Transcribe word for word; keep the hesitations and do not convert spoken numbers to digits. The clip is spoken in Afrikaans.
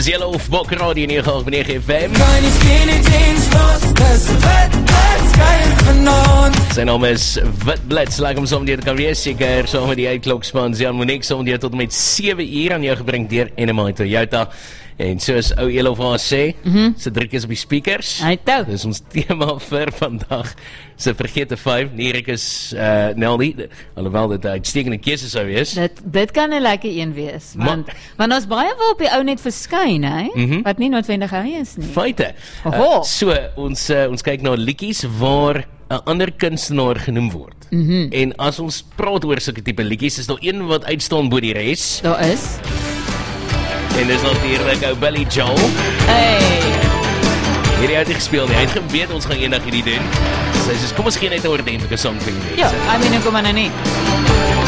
Dis julle of Bok Radio nege agt nege F M. Kan die skinny jeans los, dis wit, wit skyn vanaand. Sy naam is Wit Blitz, like om saam deur te kan wees, seker saam met die uitklokspan, Jan Monique, saam deur tot en met sewe uur aan jou gebring deur N M I Toyota. En soos ou Elof haar sê, mm -hmm. sy druk is op die speakers. Hy tou. Dis ons tema vir vandag, sy vergete vyf, Nierik is uh, Nelly, alhoewel dit 'n uitstekende keuse sou wees. Dit, dit kan 'n lekker een wees, want, want ons baie wil op die ou net verskyn, hè? Mm -hmm. Wat nie noodwendig hy is nie. Feite. Oho. Uh, so, ons, uh, ons kyk na liedjies waar 'n ander kunstenaar genoem word. Mm -hmm. En as ons praat oor sulke tipe liedjies, is daar een wat uitstaan bo die res. Daar is. En dis natuurlik ou Billy Joel. Hey. Hierdie het hy gespeel nie. Hy het geweet ons gaan eendag hierdie doen. Sy sê, kom ons gee net 'n ordentlike song vir die mense. Ja, I mean, kom maar nou nie.